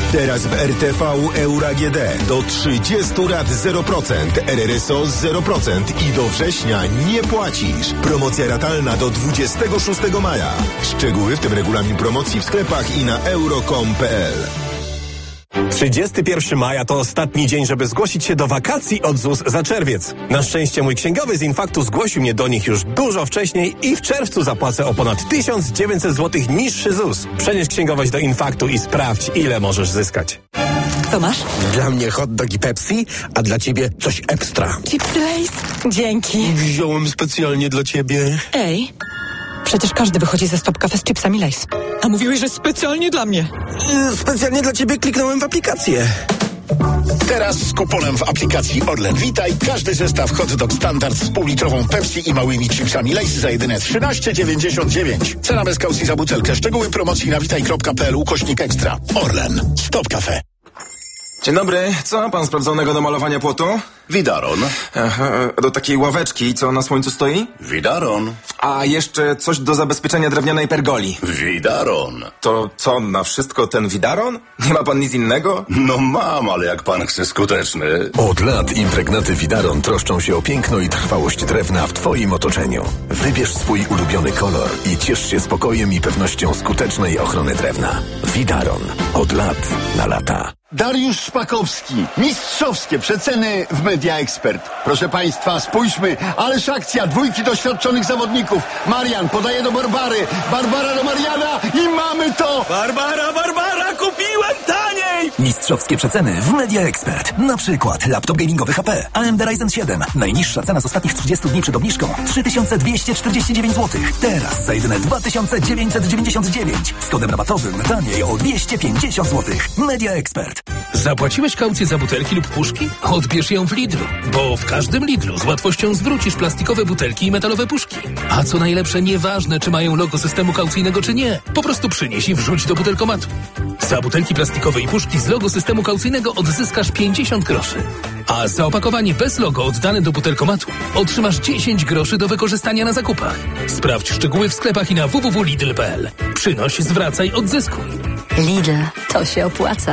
Teraz w RTV Euro AGD do 30 lat 0%, RRSO 0% i do września nie płacisz. Promocja ratalna do 26 maja. Szczegóły, w tym regulamin promocji w sklepach i na euro.com.pl. 31 maja to ostatni dzień, żeby zgłosić się do wakacji od ZUS za czerwiec. Na szczęście mój księgowy z Infaktu zgłosił mnie do nich już dużo wcześniej i w czerwcu zapłacę o ponad 1900 zł niższy ZUS. Przenieś księgowość do Infaktu i sprawdź, ile możesz zyskać. Co masz? Dla mnie hot dog i Pepsi, a dla ciebie coś ekstra. Chipsy Lay's? Dzięki. Wziąłem specjalnie dla ciebie. Ej, przecież każdy wychodzi ze Stop Cafe z chipsami Lay's. A mówiłeś, że specjalnie dla mnie. Specjalnie dla ciebie kliknąłem w aplikację. Teraz z kuponem w aplikacji Orlen Witaj każdy zestaw hot dog standard z półlitrową Pepsi i małymi chipsami Lay's za jedyne 13,99. Cena bez kaucji za butelkę. Szczegóły promocji na witaj.pl/ekstra. Orlen. Stop Cafe. Dzień dobry. Co ma pan sprawdzonego do malowania płotu? Widaron. Aha, do takiej ławeczki, co na słońcu stoi? Widaron. A jeszcze coś do zabezpieczenia drewnianej pergoli. Widaron. To co, na wszystko ten widaron? Nie ma pan nic innego? No mam, ale jak pan chce skuteczny. Od lat impregnaty Widaron troszczą się o piękno i trwałość drewna w twoim otoczeniu. Wybierz swój ulubiony kolor i ciesz się spokojem i pewnością skutecznej ochrony drewna. Widaron. Od lat na lata. Dariusz Szpakowski. Mistrzowskie przeceny w Media Expert. Proszę Państwa, spójrzmy. Ależ akcja. Dwójki doświadczonych zawodników. Marian podaje do Barbary. Barbara do Mariana i mamy to! Barbara, kupiłem taniej! Mistrzowskie przeceny w Media Expert. Na przykład laptop gamingowy HP AMD Ryzen 7. Najniższa cena z ostatnich 30 dni przed obniżką 3249 zł. Teraz za jedyne 2999. Z kodem rabatowym taniej o 250 zł. Media Expert. Zapłaciłeś kaucję za butelki lub puszki? Odbierz ją w Lidlu, bo w każdym Lidlu z łatwością zwrócisz plastikowe butelki i metalowe puszki. A co najlepsze, nieważne, czy mają logo systemu kaucyjnego, czy nie. Po prostu przynieś i wrzuć do butelkomatu. Za butelki plastikowe i puszki z logo systemu kaucyjnego odzyskasz 50 groszy. A za opakowanie bez logo oddane do butelkomatu otrzymasz 10 groszy do wykorzystania na zakupach. Sprawdź szczegóły w sklepach i na www.lidl.pl. Przynoś, zwracaj, odzyskuj. Lidl, to się opłaca.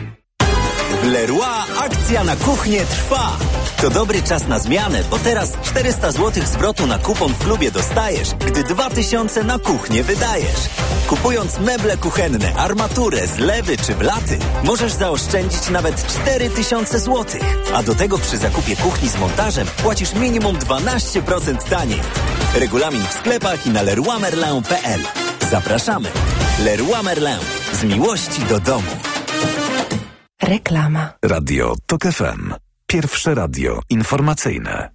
W Leroy akcja na kuchnię trwa. To dobry czas na zmianę, bo teraz 400 zł zwrotu na kupon w klubie dostajesz, gdy 2000 na kuchnię wydajesz. Kupując meble kuchenne, armaturę, zlewy czy blaty, możesz zaoszczędzić nawet 4000 zł. A do tego przy zakupie kuchni z montażem płacisz minimum 12% taniej. Regulamin w sklepach i na leroymerlin.pl. Zapraszamy. Leroy Merlin. Z miłości do domu. Reklama. Radio TOK FM. Pierwsze radio informacyjne.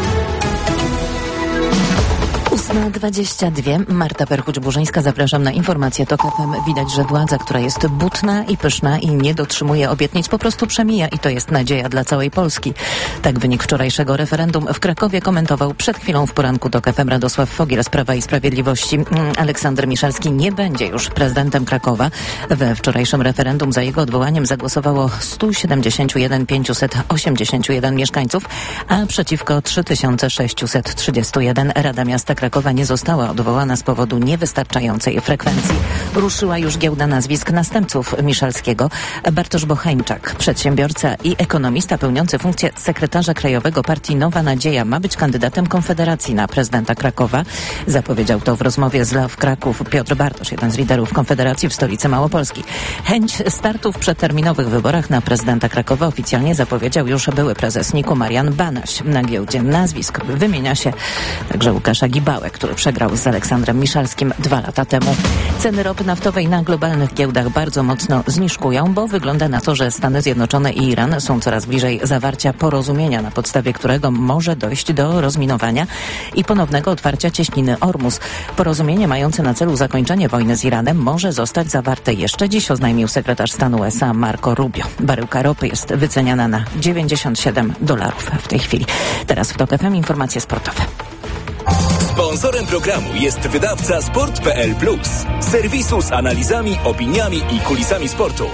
8:22. Marta Perchuć-Burzyńska, zapraszam na informację TOK FM. Widać, że władza, która jest butna i pyszna i nie dotrzymuje obietnic, po prostu przemija i to jest nadzieja dla całej Polski. Tak wynik wczorajszego referendum w Krakowie komentował przed chwilą w poranku TOK FM Radosław Fogiel z Prawa i Sprawiedliwości. Aleksander Miszalski nie będzie już prezydentem Krakowa. We wczorajszym referendum za jego odwołaniem zagłosowało 171 581 mieszkańców, a przeciwko 3631. Rada Miasta Krakowa nie została odwołana z powodu niewystarczającej frekwencji. Ruszyła już giełda nazwisk następców Miszalskiego. Bartosz Bocheńczak, przedsiębiorca i ekonomista pełniący funkcję sekretarza krajowego partii Nowa Nadzieja, ma być kandydatem Konfederacji na prezydenta Krakowa. Zapowiedział to w rozmowie z Love Kraków Piotr Bartosz, jeden z liderów Konfederacji w stolicy Małopolski. Chęć startu w przedterminowych wyborach na prezydenta Krakowa oficjalnie zapowiedział już były prezes NIK-u Marian Banaś. Na giełdzie nazwisk wymienia się także Łukasza Gibałek, który przegrał z Aleksandrem Miszalskim 2 lata temu. Ceny ropy naftowej na globalnych giełdach bardzo mocno zniżkują, bo wygląda na to, że Stany Zjednoczone i Iran są coraz bliżej zawarcia porozumienia, na podstawie którego może dojść do rozminowania i ponownego otwarcia cieśniny Ormus. Porozumienie mające na celu zakończenie wojny z Iranem może zostać zawarte jeszcze dziś, oznajmił sekretarz stanu USA Marco Rubio. Baryłka ropy jest wyceniana na $97 w tej chwili. Teraz w TOK FM informacje sportowe. Sponsorem programu jest wydawca Sport.pl Plus, serwisu z analizami, opiniami i kulisami sportu.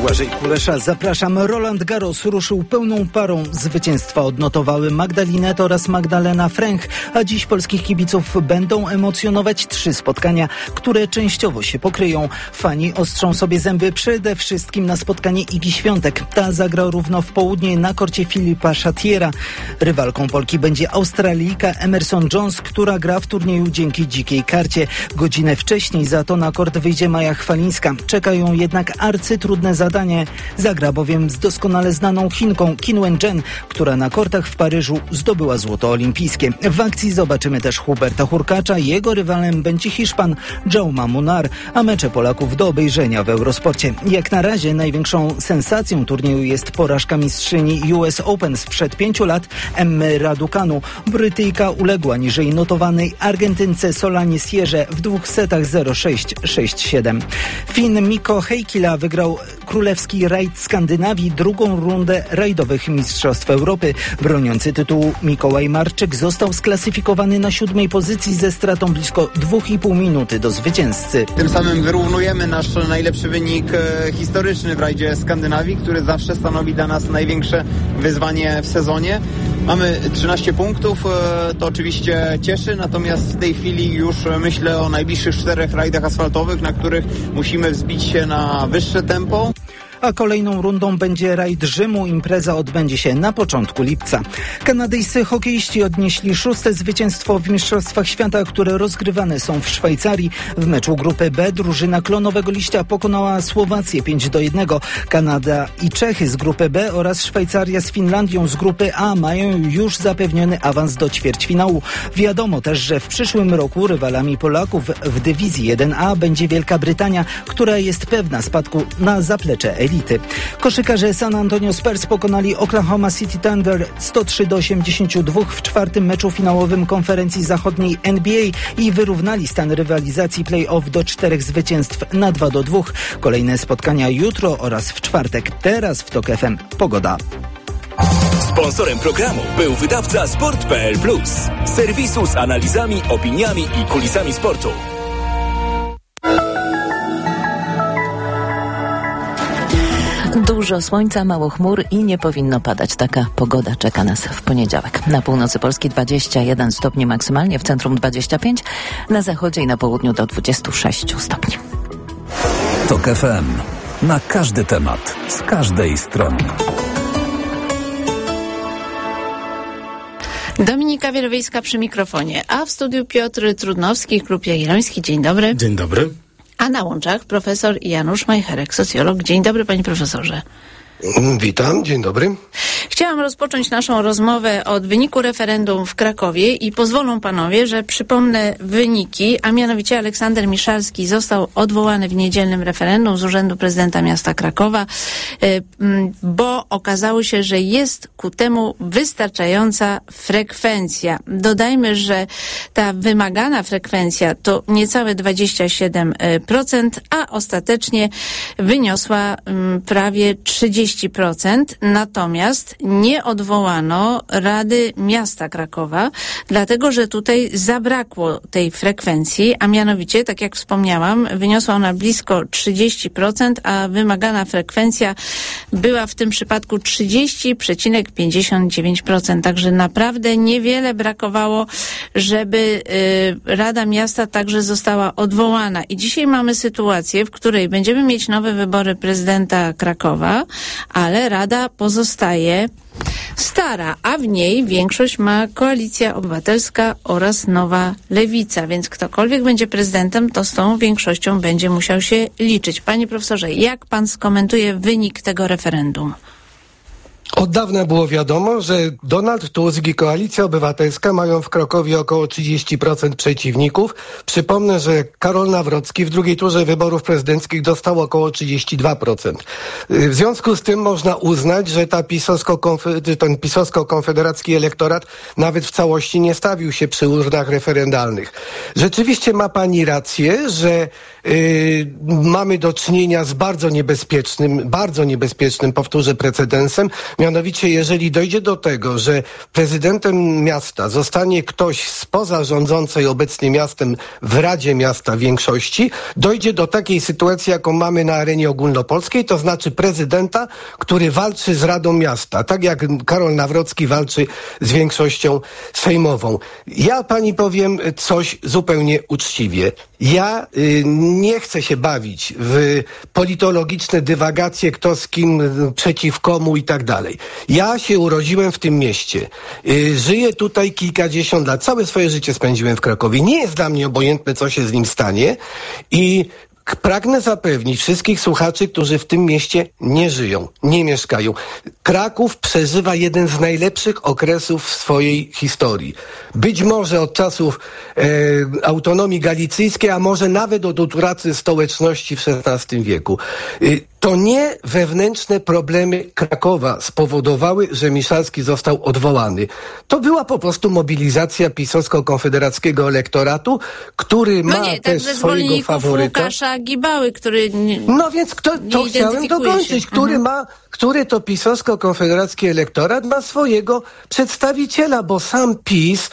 Błażej Kulesza, zapraszam. Roland Garros ruszył pełną parą. Zwycięstwa odnotowały Magdalinet oraz Magdalena Fręch, a dziś polskich kibiców będą emocjonować 3 spotkania, które częściowo się pokryją. Fani ostrzą sobie zęby przede wszystkim na spotkanie Igi Świątek. Ta zagra równo w południe na korcie Filipa Chatiera. Rywalką Polki będzie Australijka Emerson Jones, która gra w turnieju dzięki dzikiej karcie. Godzinę wcześniej za to na kort wyjdzie Maja Chwalińska. Czekają jednak arcytrudne zadanie. Zagra bowiem z doskonale znaną Chinką Qin Wen-jen, która na kortach w Paryżu zdobyła złoto olimpijskie. W akcji zobaczymy też Huberta Hurkacza. Jego rywalem będzie Hiszpan Jaume Munar, a mecze Polaków do obejrzenia w Eurosporcie. Jak na razie największą sensacją turnieju jest porażka mistrzyni US Open sprzed 5 lat Emmy Raducanu. Brytyjka uległa niżej notowanej Argentynce Solanie Sierze w 2 setach 0-6, 6-7. Fin Mikko Heikkila wygrał królewski rajd Skandynawii, drugą rundę rajdowych Mistrzostw Europy. Broniący tytułu Mikołaj Marczyk został sklasyfikowany na 7. pozycji ze stratą blisko 2,5 minuty do zwycięzcy. Tym samym wyrównujemy nasz najlepszy wynik historyczny w rajdzie Skandynawii, który zawsze stanowi dla nas największe wyzwanie w sezonie. Mamy 13 punktów, to oczywiście cieszy, natomiast w tej chwili już myślę o najbliższych 4 rajdach asfaltowych, na których musimy wzbić się na wyższe tempo. A kolejną rundą będzie rajd Rzymu. Impreza odbędzie się na początku lipca. Kanadyjscy hokeiści odnieśli 6. zwycięstwo w Mistrzostwach Świata, które rozgrywane są w Szwajcarii. W meczu grupy B drużyna Klonowego Liścia pokonała Słowację 5-1. Kanada i Czechy z grupy B oraz Szwajcaria z Finlandią z grupy A mają już zapewniony awans do ćwierćfinału. Wiadomo też, że w przyszłym roku rywalami Polaków w dywizji 1A będzie Wielka Brytania, która jest pewna spadku na zaplecze elity. Koszykarze San Antonio Spurs pokonali Oklahoma City Thunder 103-82 w 4. meczu finałowym konferencji zachodniej NBA i wyrównali stan rywalizacji play-off do 4 zwycięstw na 2-2. Kolejne spotkania jutro oraz w czwartek. Teraz w TOK FM pogoda. Sponsorem programu był wydawca Sport.pl Plus, serwisu z analizami, opiniami i kulisami sportu. Dużo słońca, mało chmur i nie powinno padać. Taka pogoda czeka nas w poniedziałek. Na północy Polski 21 stopni maksymalnie, w centrum 25, na zachodzie i na południu do 26 stopni. TOK FM. Na każdy temat, z każdej strony. Dominika Wielowiejska przy mikrofonie, a w studiu Piotr Trudnowski, Klub Jagielloński. Dzień dobry. Dzień dobry. A na łączach profesor Janusz Majcherek, socjolog. Dzień dobry, panie profesorze. Witam, dzień dobry. Chciałam rozpocząć naszą rozmowę od wyniku referendum w Krakowie i pozwolą panowie, że przypomnę wyniki, a mianowicie Aleksander Miszalski został odwołany w niedzielnym referendum z urzędu prezydenta miasta Krakowa, bo okazało się, że jest ku temu wystarczająca frekwencja. Dodajmy, że ta wymagana frekwencja to niecałe 27%, a ostatecznie wyniosła prawie 30%. Natomiast nie odwołano Rady Miasta Krakowa, dlatego że tutaj zabrakło tej frekwencji, a mianowicie, tak jak wspomniałam, wyniosła ona blisko 30%, a wymagana frekwencja była w tym przypadku 30,59%. Także naprawdę niewiele brakowało, żeby Rada Miasta także została odwołana. I dzisiaj mamy sytuację, w której będziemy mieć nowe wybory prezydenta Krakowa, ale Rada pozostaje stara, a w niej większość ma Koalicja Obywatelska oraz Nowa Lewica, więc ktokolwiek będzie prezydentem, to z tą większością będzie musiał się liczyć. Panie profesorze, jak pan skomentuje wynik tego referendum? Od dawna było wiadomo, że Donald Tusk i Koalicja Obywatelska mają w Krakowie około 30% przeciwników. Przypomnę, że Karol Nawrocki w drugiej turze wyborów prezydenckich dostał około 32%. W związku z tym można uznać, że ten pisowsko-konfederacki elektorat nawet w całości nie stawił się przy urnach referendalnych. Rzeczywiście ma pani rację, że mamy do czynienia z bardzo niebezpiecznym, powtórzę, precedensem, Mianowicie, jeżeli dojdzie do tego, że prezydentem miasta zostanie ktoś spoza rządzącej obecnie miastem w Radzie Miasta większości, dojdzie do takiej sytuacji, jaką mamy na arenie ogólnopolskiej, to znaczy prezydenta, który walczy z Radą Miasta, tak jak Karol Nawrocki walczy z większością sejmową. Ja pani powiem coś zupełnie uczciwie. Ja nie chcę się bawić w politologiczne dywagacje, kto z kim, przeciw komu i tak dalej. Ja się urodziłem w tym mieście. Żyję tutaj kilkadziesiąt lat. Całe swoje życie spędziłem w Krakowie. Nie jest dla mnie obojętne, co się z nim stanie i pragnę zapewnić wszystkich słuchaczy, którzy w tym mieście nie żyją, nie mieszkają. Kraków przeżywa jeden z najlepszych okresów w swojej historii. Być może od czasów autonomii galicyjskiej, a może nawet od utraty stołeczności w XVI wieku. To nie wewnętrzne problemy Krakowa spowodowały, że Miszalski został odwołany. To była po prostu mobilizacja pisowsko-konfederackiego elektoratu, który ma też swojego faworyta. Łukasza Gibały, który no więc to chciałem dokończyć, który to pisowsko-konfederacki elektorat ma swojego przedstawiciela, bo sam PiS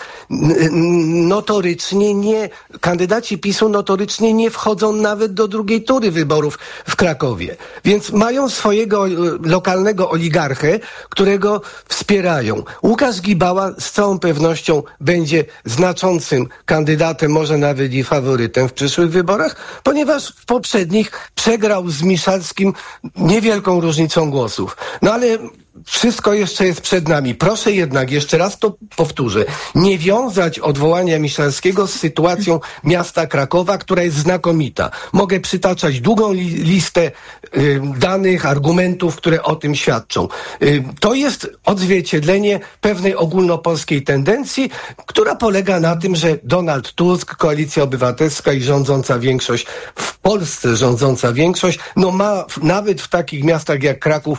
kandydaci PiS-u notorycznie nie wchodzą nawet do drugiej tury wyborów w Krakowie. Więc mają swojego lokalnego oligarchę, którego wspierają. Łukasz Gibała z całą pewnością będzie znaczącym kandydatem, może nawet i faworytem w przyszłych wyborach, ponieważ w poprzednich przegrał z Miszalskim niewielką różnicą głosów. No ale wszystko jeszcze jest przed nami. Proszę jednak, jeszcze raz to powtórzę, nie wiązać odwołania Miszalskiego z sytuacją miasta Krakowa, która jest znakomita. Mogę przytaczać długą listę danych, argumentów, które o tym świadczą. To jest odzwierciedlenie pewnej ogólnopolskiej tendencji, która polega na tym, że Donald Tusk, Koalicja Obywatelska i rządząca większość, w Polsce rządząca większość, ma nawet w takich miastach jak Kraków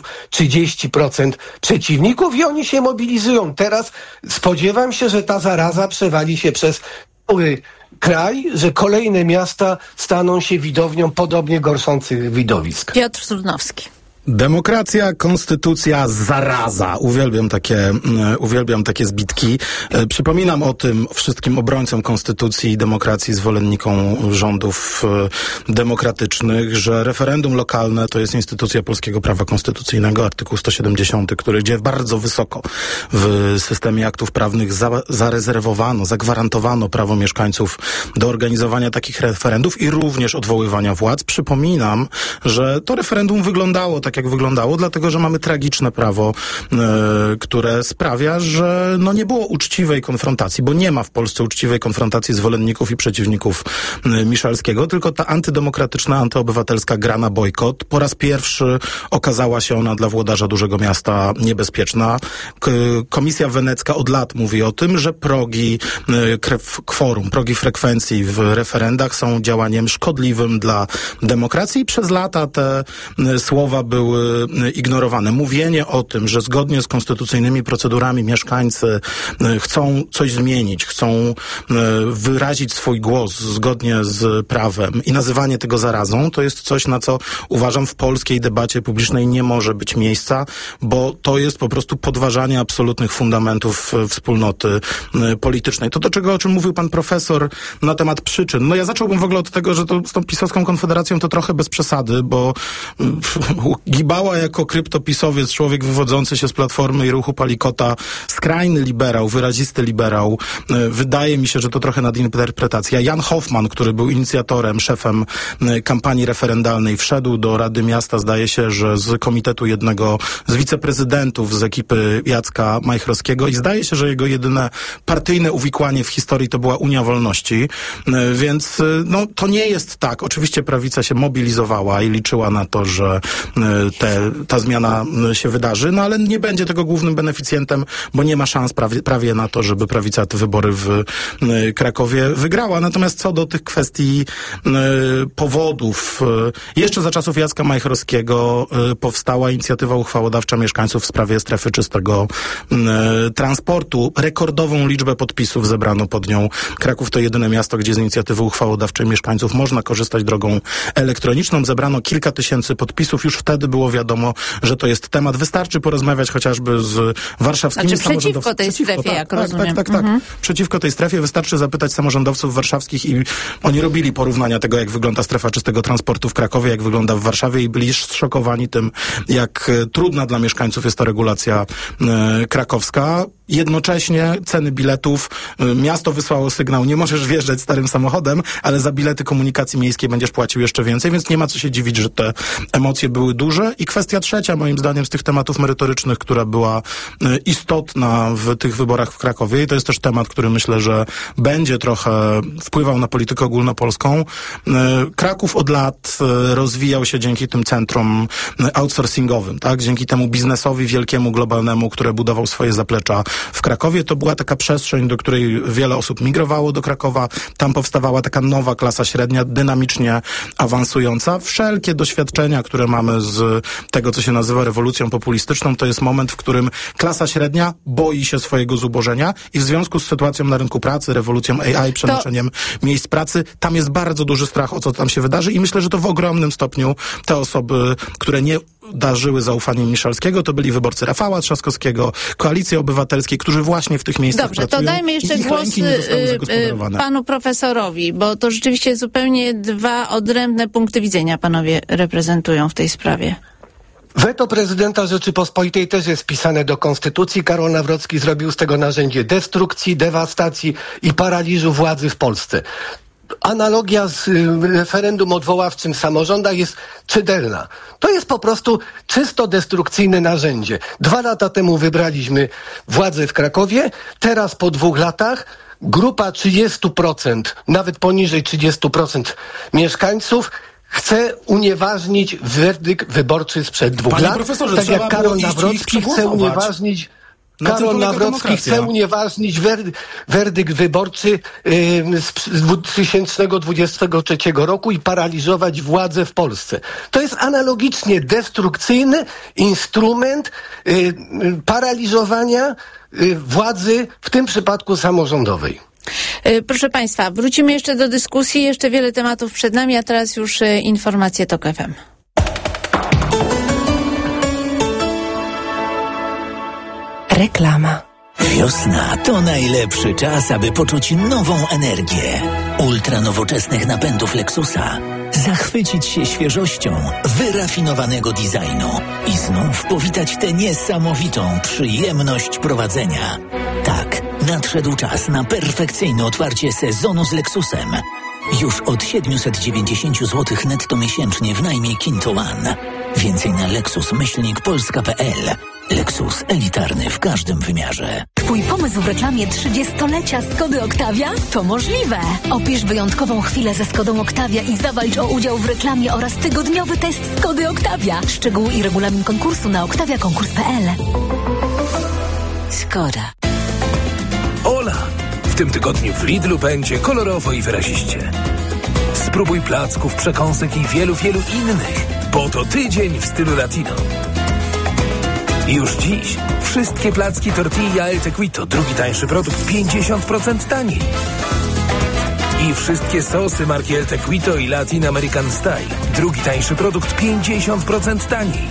30% przeciwników i oni się mobilizują. Teraz spodziewam się, że ta zaraza przewali się przez cały kraj, że kolejne miasta staną się widownią podobnie gorszących widowisk. Piotr Trudnowski. Demokracja, konstytucja, zaraza. Uwielbiam takie zbitki. Przypominam o tym wszystkim obrońcom konstytucji i demokracji, zwolennikom rządów demokratycznych, że referendum lokalne to jest instytucja polskiego prawa konstytucyjnego, artykuł 170, który gdzie bardzo wysoko w systemie aktów prawnych zarezerwowano, zagwarantowano prawo mieszkańców do organizowania takich referendów i również odwoływania władz. Przypominam, że to referendum wyglądało tak, jak wyglądało, dlatego, że mamy tragiczne prawo, które sprawia, że nie było uczciwej konfrontacji, bo nie ma w Polsce uczciwej konfrontacji zwolenników i przeciwników Miszalskiego, tylko ta antydemokratyczna, antyobywatelska gra na bojkot. Po raz pierwszy okazała się ona dla włodarza dużego miasta niebezpieczna. Komisja Wenecka od lat mówi o tym, że progi kworum, progi frekwencji w referendach są działaniem szkodliwym dla demokracji i przez lata te słowa były ignorowane. Mówienie o tym, że zgodnie z konstytucyjnymi procedurami mieszkańcy chcą coś zmienić, chcą wyrazić swój głos zgodnie z prawem i nazywanie tego zarazą, to jest coś, na co uważam w polskiej debacie publicznej nie może być miejsca, bo to jest po prostu podważanie absolutnych fundamentów wspólnoty politycznej. O czym mówił pan profesor na temat przyczyn. Ja zacząłbym w ogóle od tego, że to z tą pisowską konfederacją to trochę bez przesady, bo Gibała jako kryptopisowiec, człowiek wywodzący się z Platformy i ruchu Palikota, skrajny liberał, wyrazisty liberał. Wydaje mi się, że to trochę nadinterpretacja. Jan Hoffman, który był inicjatorem, szefem kampanii referendalnej, wszedł do Rady Miasta, zdaje się, że z komitetu jednego z wiceprezydentów z ekipy Jacka Majchrowskiego i zdaje się, że jego jedyne partyjne uwikłanie w historii to była Unia Wolności. Więc to nie jest tak. Oczywiście prawica się mobilizowała i liczyła na to, że ta zmiana się wydarzy, ale nie będzie tego głównym beneficjentem, bo nie ma szans prawie na to, żeby prawica te wybory w Krakowie wygrała. Natomiast co do tych kwestii powodów, jeszcze za czasów Jacka Majchrowskiego powstała inicjatywa uchwałodawcza mieszkańców w sprawie strefy czystego transportu. Rekordową liczbę podpisów zebrano pod nią. Kraków to jedyne miasto, gdzie z inicjatywy uchwałodawczej mieszkańców można korzystać drogą elektroniczną. Zebrano kilka tysięcy podpisów. Już wtedy było wiadomo, że to jest temat. Wystarczy porozmawiać chociażby z warszawskimi samorządowcami. Przeciwko tej strefie, jak rozumiem. Tak. Przeciwko tej strefie wystarczy zapytać samorządowców warszawskich i oni robili porównania tego, jak wygląda strefa czystego transportu w Krakowie, jak wygląda w Warszawie i byli zszokowani tym, jak trudna dla mieszkańców jest ta regulacja krakowska. Jednocześnie ceny biletów, miasto wysłało sygnał, nie możesz wjeżdżać starym samochodem, ale za bilety komunikacji miejskiej będziesz płacił jeszcze więcej, więc nie ma co się dziwić, że te emocje były duże. I kwestia trzecia, moim zdaniem, z tych tematów merytorycznych, która była istotna w tych wyborach w Krakowie, i to jest też temat, który myślę, że będzie trochę wpływał na politykę ogólnopolską. Kraków od lat rozwijał się dzięki tym centrom outsourcingowym, tak? Dzięki temu biznesowi wielkiemu, globalnemu, które budował swoje zaplecza w Krakowie. To była taka przestrzeń, do której wiele osób migrowało do Krakowa. Tam powstawała taka nowa klasa średnia, dynamicznie awansująca. Wszelkie doświadczenia, które mamy z tego, co się nazywa rewolucją populistyczną, to jest moment, w którym klasa średnia boi się swojego zubożenia i w związku z sytuacją na rynku pracy, rewolucją AI, przenoczeniem miejsc pracy, tam jest bardzo duży strach o co tam się wydarzy i myślę, że to w ogromnym stopniu te osoby, które nie darzyły zaufaniem Miszalskiego, to byli wyborcy Rafała Trzaskowskiego, Koalicji Obywatelskiej, którzy właśnie w tych miejscach pracują. Dobrze, to dajmy jeszcze głos panu profesorowi, bo to rzeczywiście zupełnie dwa odrębne punkty widzenia panowie reprezentują w tej sprawie. Weto prezydenta Rzeczypospolitej też jest wpisane do Konstytucji. Karol Nawrocki zrobił z tego narzędzie destrukcji, dewastacji i paraliżu władzy w Polsce. Analogia z referendum odwoławczym w samorządach jest czytelna. To jest po prostu czysto destrukcyjne narzędzie. 2 lata temu wybraliśmy władzę w Krakowie, teraz po 2 latach grupa 30%, nawet poniżej 30% mieszkańców chce unieważnić werdykt wyborczy sprzed 2 lat. Profesorze, tak jak Karol Nawrocki chce unieważnić werdykt wyborczy z 2023 roku i paraliżować władzę w Polsce. To jest analogicznie destrukcyjny instrument paraliżowania władzy, w tym przypadku samorządowej. Proszę Państwa, wrócimy jeszcze do dyskusji, jeszcze wiele tematów przed nami, a teraz już informacje TOK FM. Reklama. Wiosna to najlepszy czas, aby poczuć nową energię. Ultra nowoczesnych napędów Lexusa. Zachwycić się świeżością wyrafinowanego designu i znów powitać tę niesamowitą przyjemność prowadzenia. Tak, nadszedł czas na perfekcyjne otwarcie sezonu z Lexusem. Już od 790 zł netto miesięcznie w najmie Kinto One. Więcej na lexus-polska.pl. Lexus elitarny w każdym wymiarze. Twój pomysł w reklamie 30-lecia Skody Octavia? To możliwe! Opisz wyjątkową chwilę ze Skodą Octavia i zawalcz o udział w reklamie oraz tygodniowy test Skody Octavia. Szczegóły i regulamin konkursu na octaviakonkurs.pl. Skoda. Ola! W tym tygodniu w Lidlu będzie kolorowo i wyraziście. Spróbuj placków, przekąsek i wielu innych, bo to tydzień w stylu latino. I już dziś wszystkie placki tortilla El Tequito, drugi tańszy produkt, 50% taniej. I wszystkie sosy marki El Tequito i Latin American Style, drugi tańszy produkt, 50% taniej.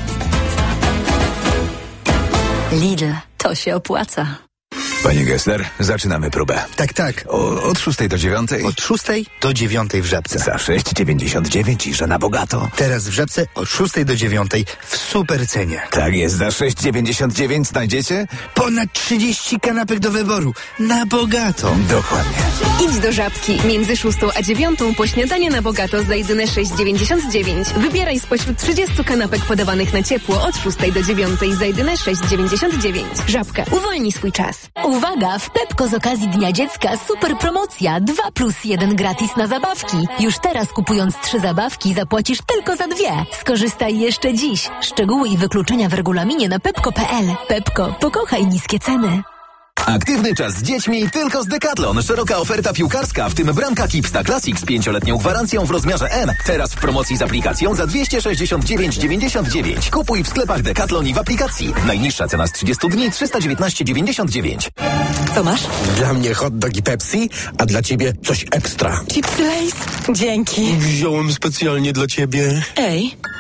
Lidl, to się opłaca. Panie Gessler, zaczynamy próbę. Tak. Od 6 do 9. Od 6 do 9 w Żabce. Za 6,99 i że na bogato. Teraz w Żabce od 6 do 9 w super cenie. Tak jest, za 6,99 znajdziecie ponad 30 kanapek do wyboru. Na bogato. Dokładnie. Idź do Żabki. Między 6 a 9 po śniadanie na bogato za jedyne 6,99. Wybieraj spośród 30 kanapek podawanych na ciepło od 6 do 9 za jedyne 6,99. Żabka. Uwolnij swój czas. Uwaga! W Pepko z okazji Dnia Dziecka super promocja 2+1 gratis na zabawki. Już teraz kupując 3 zabawki zapłacisz tylko za 2. Skorzystaj jeszcze dziś. Szczegóły i wykluczenia w regulaminie na pepko.pl. Pepko, pokochaj niskie ceny. Aktywny czas z dziećmi tylko z Decathlon. Szeroka oferta piłkarska, w tym bramka Kipsta Classic z 5-letnią gwarancją w rozmiarze M. Teraz w promocji z aplikacją za 269,99. Kupuj w sklepach Decathlon i w aplikacji. Najniższa cena z 30 dni 319,99. Co masz? Dla mnie hot dog i Pepsi, a dla ciebie coś ekstra. Chipsy Lay's? Dzięki. Wziąłem specjalnie dla ciebie. Ej,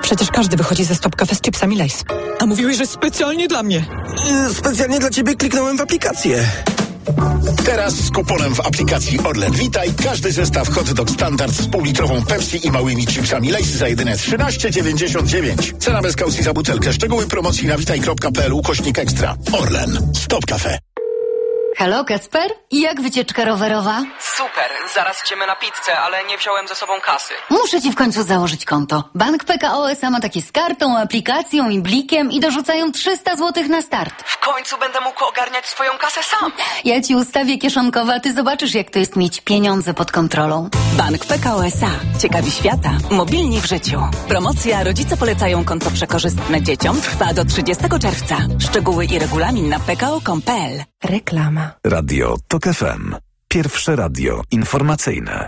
Przecież każdy wychodzi ze Stop Cafe z chipsami Lay's. A mówiłeś, że specjalnie dla mnie. Specjalnie dla ciebie kliknąłem w aplikację. Teraz z kuponem w aplikacji Orlen Witaj każdy zestaw hot dog standard z półlitrową Pepsi i małymi chipsami Lay's za jedyne 13,99. Cena bez kaucji za butelkę. Szczegóły promocji na witaj.pl/ekstra. Orlen. Stop Cafe. Halo, Kacper? Jak wycieczka rowerowa? Super, zaraz idziemy na pizzę, ale nie wziąłem ze sobą kasy. Muszę ci w końcu założyć konto. Bank PKO SA ma takie z kartą, aplikacją i blikiem i dorzucają 300 zł na start. W końcu będę mógł ogarniać swoją kasę sam. Ja ci ustawię kieszonkowe, a ty zobaczysz, jak to jest mieć pieniądze pod kontrolą. Bank PKO SA. Ciekawi świata. Mobilni w życiu. Promocja Rodzice polecają konto przekorzystne dzieciom trwa do 30 czerwca. Szczegóły i regulamin na pko.com.pl. Reklama. Radio TOK FM. Pierwsze radio informacyjne.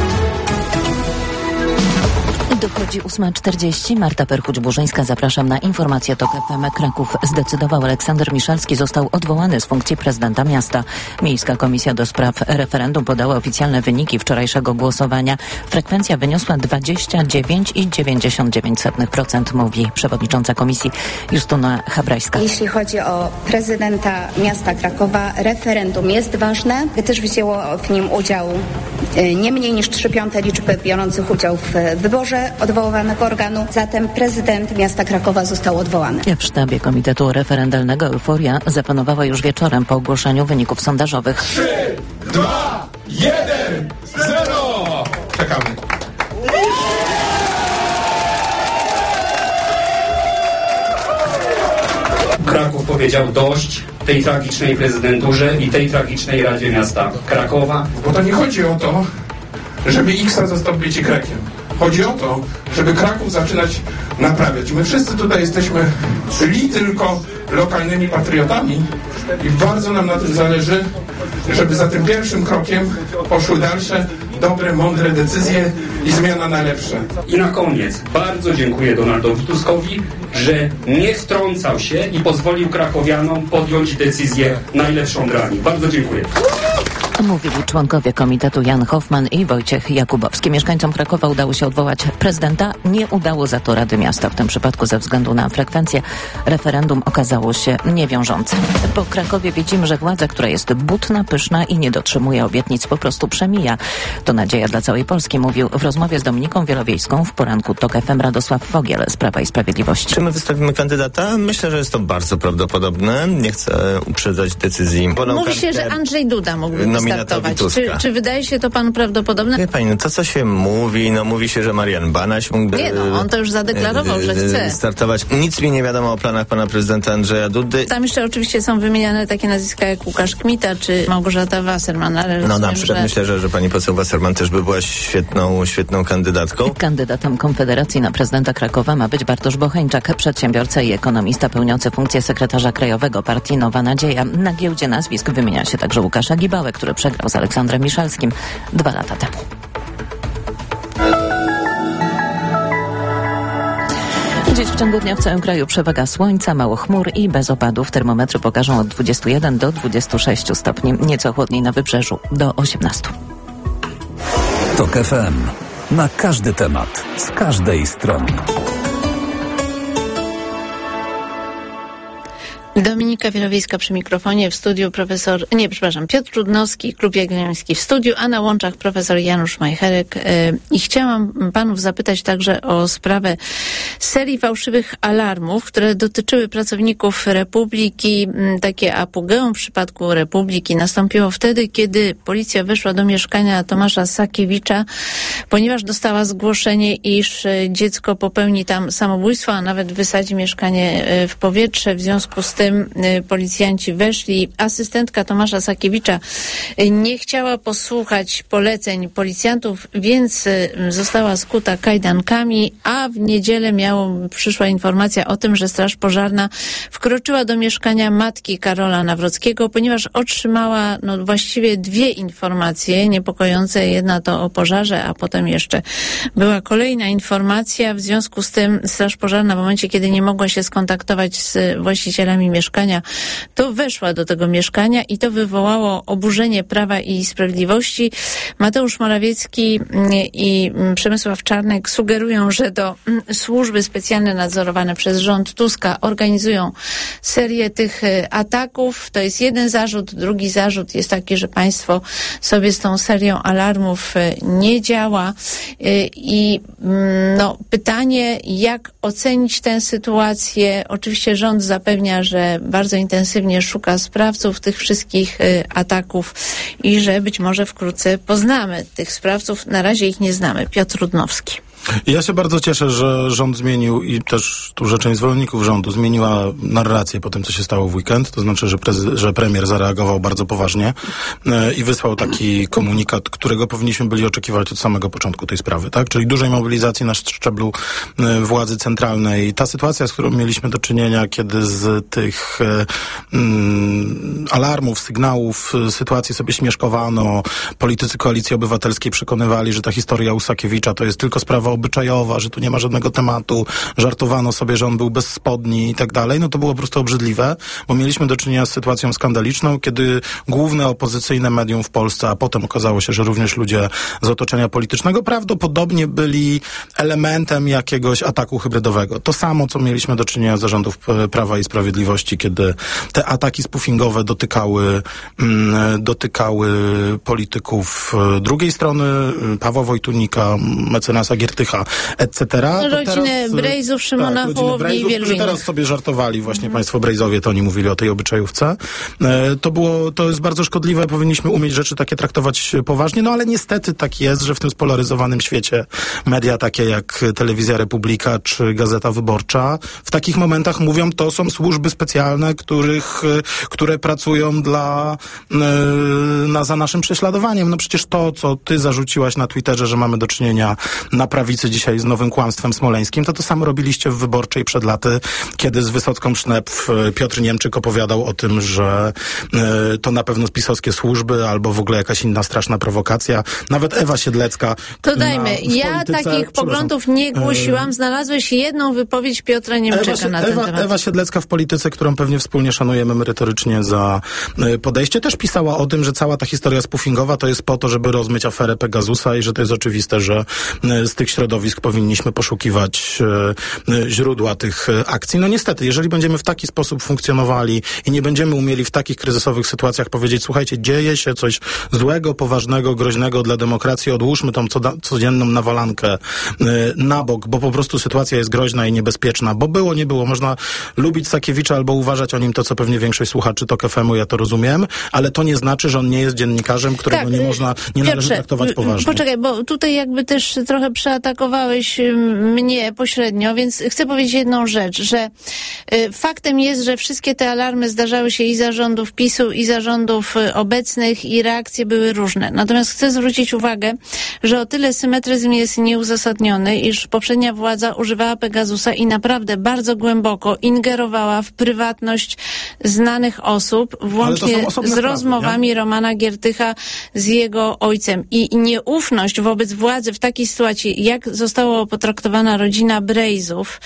Dochodzi 8:40. Marta Perchuć-Burzyńska, zapraszam na informację TOK FM. Kraków zdecydował. Aleksander Miszalski został odwołany z funkcji prezydenta miasta. Miejska Komisja do Spraw Referendum podała oficjalne wyniki wczorajszego głosowania. Frekwencja wyniosła 29,99%, mówi przewodnicząca komisji Justyna Habrajska. Jeśli chodzi o prezydenta miasta Krakowa, referendum jest ważne, gdyż wzięło w nim udział nie mniej niż 3/5 liczby biorących udział w wyborze odwoływanego organu. Zatem prezydent miasta Krakowa został odwołany. W sztabie Komitetu Referendalnego euforia zapanowała już wieczorem po ogłoszeniu wyników sondażowych. 3, 2, 1, 0! Czekamy. Kraków powiedział dość tej tragicznej prezydenturze i tej tragicznej Radzie Miasta Krakowa. Bo to nie chodzi o to, żeby X zastąpić Krakiem. Chodzi o to, żeby Kraków zaczynać naprawiać. My wszyscy tutaj jesteśmy tylko lokalnymi patriotami i bardzo nam na tym zależy, żeby za tym pierwszym krokiem poszły dalsze, dobre, mądre decyzje i zmiana na lepsze. I na koniec bardzo dziękuję Donaldowi Tuskowi, że nie wtrącał się i pozwolił krakowianom podjąć decyzję najlepszą dla nich. Bardzo dziękuję. Mówili członkowie komitetu Jan Hoffman i Wojciech Jakubowski. Mieszkańcom Krakowa udało się odwołać prezydenta, nie udało za to Rady Miasta. W tym przypadku ze względu na frekwencję referendum okazało się niewiążące. Po Krakowie widzimy, że władza, która jest butna, pyszna i nie dotrzymuje obietnic, po prostu przemija. To nadzieja dla całej Polski, mówił w rozmowie z Dominiką Wielowiejską w poranku TOK FM Radosław Fogiel z Prawa i Sprawiedliwości. Czy my wystawimy kandydata? Myślę, że jest to bardzo prawdopodobne. Nie chcę uprzedzać decyzji. Mówi się, że Andrzej Duda mógłby startować. Czy wydaje się to panu prawdopodobne? Nie pani, no to co się mówi, mówi się, że Marian Banaś mógł on to już zadeklarował, że chce startować. Nic mi nie wiadomo o planach pana prezydenta Andrzeja Dudy. Tam jeszcze oczywiście są wymieniane takie nazwiska jak Łukasz Kmita czy Małgorzata Wasserman, ale rozumiem, na przykład myślę, że pani poseł Wasserman też by była świetną kandydatką. Kandydatem Konfederacji na prezydenta Krakowa ma być Bartosz Bocheńczak, przedsiębiorca i ekonomista pełniący funkcję sekretarza krajowego partii Nowa Nadzieja. Na giełdzie nazwisk wymienia się także Łukasza Gibałę, który przegrał z Aleksandrem Miszalskim 2 lata temu. Dziś w ciągu dnia w całym kraju przewaga słońca, mało chmur i bez opadów. Termometry pokażą od 21 do 26 stopni. Nieco chłodniej na wybrzeżu, do 18. TOK FM. Na każdy temat, z każdej strony. Dominika Wielowiejska przy mikrofonie, w studiu Piotr Trudnowski, Klub Jagielloński w studiu, a na łączach profesor Janusz Majcherek. I chciałam panów zapytać także o sprawę serii fałszywych alarmów, które dotyczyły pracowników Republiki. Takie apogeum w przypadku Republiki nastąpiło wtedy, kiedy policja weszła do mieszkania Tomasza Sakiewicza, ponieważ dostała zgłoszenie, iż dziecko popełni tam samobójstwo, a nawet wysadzi mieszkanie w powietrze. W związku z tym policjanci weszli. Asystentka Tomasza Sakiewicza nie chciała posłuchać poleceń policjantów, więc została skuta kajdankami, a w niedzielę przyszła informacja o tym, że Straż Pożarna wkroczyła do mieszkania matki Karola Nawrockiego, ponieważ otrzymała właściwie 2 informacje niepokojące. Jedna to o pożarze, a potem jeszcze była kolejna informacja. W związku z tym Straż Pożarna w momencie, kiedy nie mogła się skontaktować z właścicielami pani mieszkania, to weszła do tego mieszkania i to wywołało oburzenie Prawa i Sprawiedliwości. Mateusz Morawiecki i Przemysław Czarnek sugerują, że to służby specjalne nadzorowane przez rząd Tuska organizują serię tych ataków. To jest jeden zarzut. Drugi zarzut jest taki, że państwo sobie z tą serią alarmów nie działa. I pytanie, jak ocenić tę sytuację? Oczywiście rząd zapewnia, że bardzo intensywnie szuka sprawców tych wszystkich ataków i że być może wkrótce poznamy tych sprawców. Na razie ich nie znamy. Piotr Rudnowski. Ja się bardzo cieszę, że rząd zmienił i też duża część zwolenników rządu zmieniła narrację po tym, co się stało w weekend. To znaczy, że premier zareagował bardzo poważnie i wysłał taki komunikat, którego powinniśmy byli oczekiwać od samego początku tej sprawy, tak? Czyli dużej mobilizacji na szczeblu władzy centralnej. Ta sytuacja, z którą mieliśmy do czynienia, kiedy z tych alarmów, sygnałów, sytuacji sobie śmieszkowano, politycy Koalicji Obywatelskiej przekonywali, że ta historia Usakiewicza to jest tylko sprawa obyczajowa, że tu nie ma żadnego tematu, żartowano sobie, że on był bez spodni i tak dalej, no to było po prostu obrzydliwe, bo mieliśmy do czynienia z sytuacją skandaliczną, kiedy główne opozycyjne medium w Polsce, a potem okazało się, że również ludzie z otoczenia politycznego prawdopodobnie byli elementem jakiegoś ataku hybrydowego. To samo, co mieliśmy do czynienia z zarządów Prawa i Sprawiedliwości, kiedy te ataki spoofingowe dotykały polityków drugiej strony, Pawła Wojtunika, mecenasa Giertycha, etc. Rodzinę Brejzów, Szymona Hołowni i wielu innych. Teraz sobie żartowali właśnie państwo Brejzowie, to oni mówili o tej obyczajówce. To jest bardzo szkodliwe, powinniśmy umieć rzeczy takie traktować poważnie, no ale niestety tak jest, że w tym spolaryzowanym świecie media takie jak Telewizja Republika czy Gazeta Wyborcza w takich momentach mówią, to są służby specjalne, które pracują za naszym prześladowaniem. No przecież to, co ty zarzuciłaś na Twitterze, że mamy do czynienia na prawicy dzisiaj z nowym kłamstwem smoleńskim, to samo robiliście w Wyborczej przed laty, kiedy z Wysocką Sznepf Piotr Niemczyk opowiadał o tym, że to na pewno spisowskie służby albo w ogóle jakaś inna straszna prowokacja. Nawet Ewa Siedlecka. To dajmy. Ja takich poglądów nie głosiłam. Znalazłeś jedną wypowiedź Piotra Niemczyka na ten temat. Ewa Siedlecka w Polityce, którą pewnie wspólnie szanujemy merytorycznie za podejście, też pisała o tym, że cała ta historia spoofingowa to jest po to, żeby rozmyć aferę Pegasusa i że to jest oczywiste, że z tych środowisk powinniśmy poszukiwać źródła tych akcji. No niestety, jeżeli będziemy w taki sposób funkcjonowali i nie będziemy umieli w takich kryzysowych sytuacjach powiedzieć, słuchajcie, dzieje się coś złego, poważnego, groźnego dla demokracji, odłóżmy tą codzienną nawalankę na bok, bo po prostu sytuacja jest groźna i niebezpieczna, bo było, nie było. Można lubić Sakiewicza albo uważać o nim to, co pewnie większość słuchaczy TOK FM-u, ja to rozumiem, ale to nie znaczy, że on nie jest dziennikarzem, którego nie należy traktować poważnie. Poczekaj, bo tutaj jakby też trochę przeatakowałeś mnie pośrednio, więc chcę powiedzieć jedną rzecz, że faktem jest, że wszystkie te alarmy zdarzały się i za rządów PiS-u, i za rządów obecnych i reakcje były różne. Natomiast chcę zwrócić uwagę, że o tyle symetryzm jest nieuzasadniony, iż poprzednia władza używała Pegasusa i naprawdę bardzo głęboko ingerowała w prywatność znanych osób, włącznie z rozmowami Romana Giertycha z jego ojcem. I nieufność wobec władzy w takiej sytuacji, jak została potraktowana rodzina Brejzów,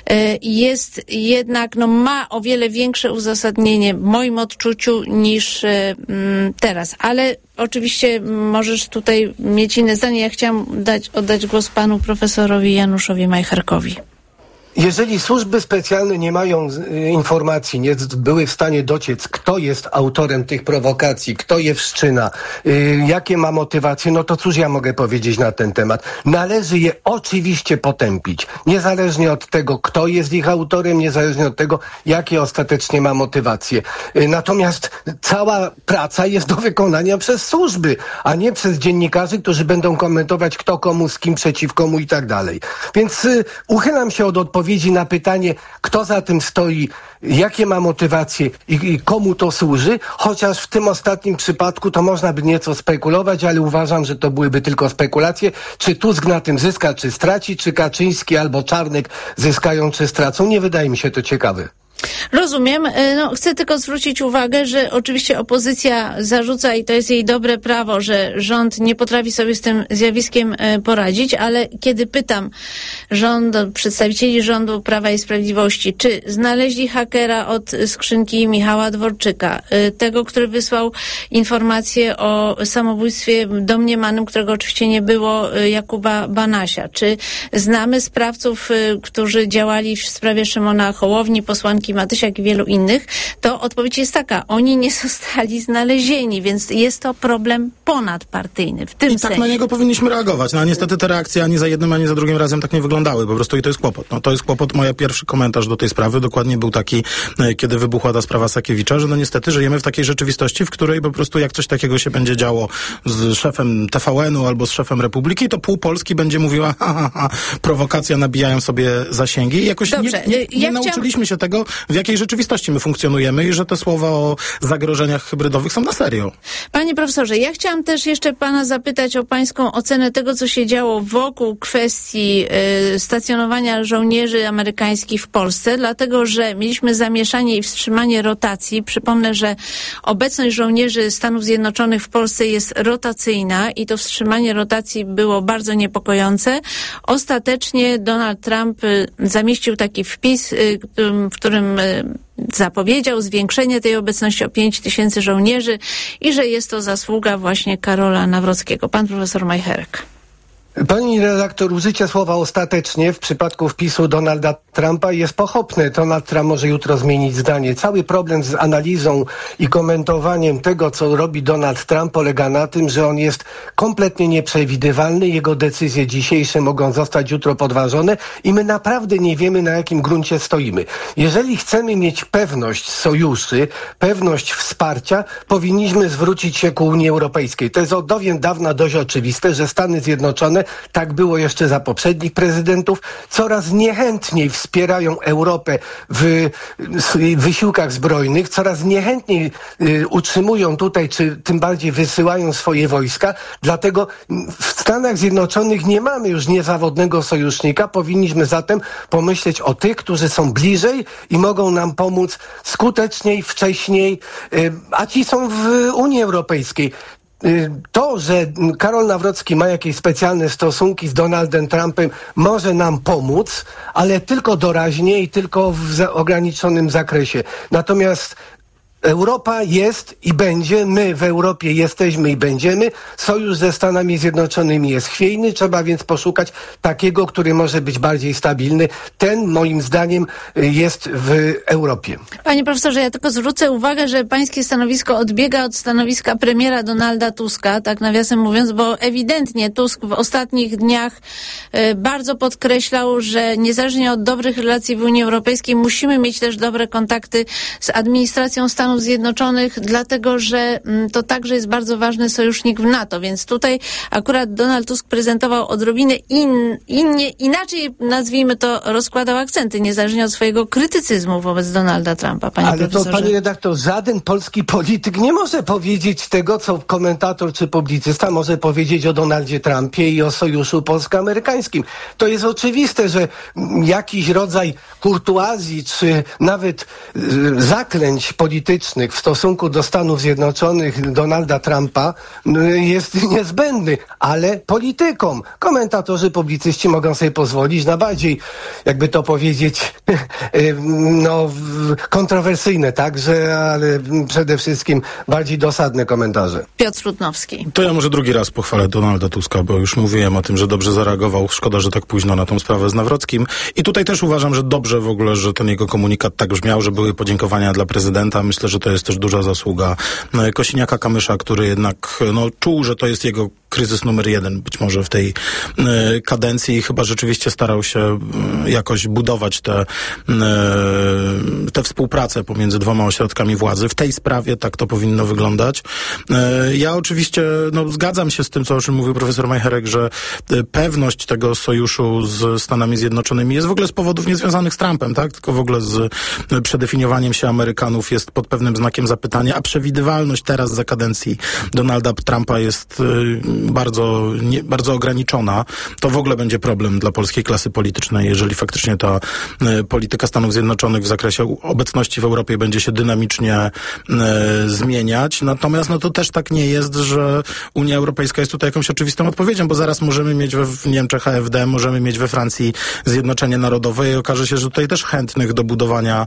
jest jednak, ma o wiele większe uzasadnienie w moim odczuciu niż teraz. Ale oczywiście możesz tutaj mieć inne zdanie. Ja chciałam oddać głos panu profesorowi Januszowi Majcherkowi. Jeżeli służby specjalne nie mają informacji, nie były w stanie dociec, kto jest autorem tych prowokacji, kto je wszczyna, jakie ma motywacje, no to cóż ja mogę powiedzieć na ten temat. Należy je oczywiście potępić, niezależnie od tego, kto jest ich autorem, niezależnie od tego, jakie ostatecznie ma motywacje. Natomiast cała praca jest do wykonania przez służby, a nie przez dziennikarzy, którzy będą komentować, kto komu, z kim, przeciw komu i tak dalej. Więc uchylam się od odpowiedzi na pytanie, kto za tym stoi, jakie ma motywacje i komu to służy, chociaż w tym ostatnim przypadku to można by nieco spekulować, ale uważam, że to byłyby tylko spekulacje. Czy Tusk na tym zyska, czy straci, czy Kaczyński albo Czarnek zyskają, czy stracą, nie wydaje mi się to ciekawe. Rozumiem. Chcę tylko zwrócić uwagę, że oczywiście opozycja zarzuca, i to jest jej dobre prawo, że rząd nie potrafi sobie z tym zjawiskiem poradzić, ale kiedy pytam przedstawicieli rządu Prawa i Sprawiedliwości, czy znaleźli hakera od skrzynki Michała Dworczyka, tego, który wysłał informację o samobójstwie domniemanym, którego oczywiście nie było, Jakuba Banasia, czy znamy sprawców, którzy działali w sprawie Szymona Hołowni, posłanki Matysiak i wielu innych, to odpowiedź jest taka: oni nie zostali znalezieni, więc jest to problem ponadpartyjny w tym sensie. Tak na niego powinniśmy reagować. No niestety te reakcje ani za jednym, ani za drugim razem tak nie wyglądały. Po prostu i to jest kłopot. To jest kłopot. Mój pierwszy komentarz do tej sprawy dokładnie był taki, kiedy wybuchła ta sprawa Sakiewicza, że niestety żyjemy w takiej rzeczywistości, w której po prostu jak coś takiego się będzie działo z szefem TVN-u albo z szefem Republiki, to pół Polski będzie mówiła prowokacja, nabijają sobie zasięgi. I jakoś nie nauczyliśmy się tego, w jakiej rzeczywistości my funkcjonujemy i że te słowa o zagrożeniach hybrydowych są na serio. Panie profesorze, ja chciałam też jeszcze pana zapytać o pańską ocenę tego, co się działo wokół kwestii stacjonowania żołnierzy amerykańskich w Polsce, dlatego że mieliśmy zamieszanie i wstrzymanie rotacji. Przypomnę, że obecność żołnierzy Stanów Zjednoczonych w Polsce jest rotacyjna i to wstrzymanie rotacji było bardzo niepokojące. Ostatecznie Donald Trump zamieścił taki wpis, w którym zapowiedział zwiększenie tej obecności o 5 000 żołnierzy i że jest to zasługa właśnie Karola Nawrockiego. Pan profesor Majcherek. Pani redaktor, użycie słowa ostatecznie w przypadku wpisu Donalda Trumpa jest pochopne. Donald Trump może jutro zmienić zdanie. Cały problem z analizą i komentowaniem tego, co robi Donald Trump, polega na tym, że on jest kompletnie nieprzewidywalny. Jego decyzje dzisiejsze mogą zostać jutro podważone i my naprawdę nie wiemy, na jakim gruncie stoimy. Jeżeli chcemy mieć pewność sojuszy, pewność wsparcia, powinniśmy zwrócić się ku Unii Europejskiej. To jest od dawien dawna dość oczywiste, że Stany Zjednoczone, tak było jeszcze za poprzednich prezydentów, coraz niechętniej wspierają Europę w wysiłkach zbrojnych, coraz niechętniej utrzymują tutaj, czy tym bardziej wysyłają swoje wojska. Dlatego w Stanach Zjednoczonych nie mamy już niezawodnego sojusznika. Powinniśmy zatem pomyśleć o tych, którzy są bliżej i mogą nam pomóc skuteczniej, wcześniej, a ci są w Unii Europejskiej. To, że Karol Nawrocki ma jakieś specjalne stosunki z Donaldem Trumpem, może nam pomóc, ale tylko doraźnie i tylko w ograniczonym zakresie. Natomiast Europa jest i będzie, my w Europie jesteśmy i będziemy. Sojusz ze Stanami Zjednoczonymi jest chwiejny, trzeba więc poszukać takiego, który może być bardziej stabilny. Ten, moim zdaniem, jest w Europie. Panie profesorze, ja tylko zwrócę uwagę, że pańskie stanowisko odbiega od stanowiska premiera Donalda Tuska, tak nawiasem mówiąc, bo ewidentnie Tusk w ostatnich dniach bardzo podkreślał, że niezależnie od dobrych relacji w Unii Europejskiej musimy mieć też dobre kontakty z administracją Stanów Zjednoczonych, dlatego że to także jest bardzo ważny sojusznik w NATO, więc tutaj akurat Donald Tusk prezentował odrobinę inaczej, nazwijmy to, rozkładał akcenty, niezależnie od swojego krytycyzmu wobec Donalda Trumpa. Ale profesorze, to, panie redaktor, żaden polski polityk nie może powiedzieć tego, co komentator czy publicysta może powiedzieć o Donaldzie Trumpie i o sojuszu polsko-amerykańskim. To jest oczywiste, że jakiś rodzaj kurtuazji czy nawet zaklęć politycznych w stosunku do Stanów Zjednoczonych Donalda Trumpa jest niezbędny, ale politykom. Komentatorzy, publicyści mogą sobie pozwolić na bardziej, jakby to powiedzieć, kontrowersyjne także, ale przede wszystkim bardziej dosadne komentarze. Piotr Trutnowski. To ja może drugi raz pochwalę Donalda Tuska, bo już mówiłem o tym, że dobrze zareagował. Szkoda, że tak późno na tą sprawę z Nawrockim. I tutaj też uważam, że dobrze w ogóle, że ten jego komunikat tak brzmiał, że były podziękowania dla prezydenta. Myślę, że to jest też duża zasługa Kosiniaka-Kamysza, który jednak czuł, że to jest jego kryzys numer 1 być może w tej kadencji i chyba rzeczywiście starał się jakoś budować tę współpracę pomiędzy dwoma ośrodkami władzy. W tej sprawie tak to powinno wyglądać. Ja oczywiście zgadzam się z tym, o czym mówił profesor Majcherek, że pewność tego sojuszu z Stanami Zjednoczonymi jest w ogóle z powodów niezwiązanych z Trumpem, tak? Tylko w ogóle z przedefiniowaniem się Amerykanów jest pod pewnym znakiem zapytania, a przewidywalność teraz za kadencji Donalda Trumpa jest bardzo ograniczona, to w ogóle będzie problem dla polskiej klasy politycznej, jeżeli faktycznie ta polityka Stanów Zjednoczonych w zakresie obecności w Europie będzie się dynamicznie zmieniać. Natomiast to też tak nie jest, że Unia Europejska jest tutaj jakąś oczywistą odpowiedzią, bo zaraz możemy mieć w Niemczech AfD, możemy mieć we Francji Zjednoczenie Narodowe i okaże się, że tutaj też chętnych do budowania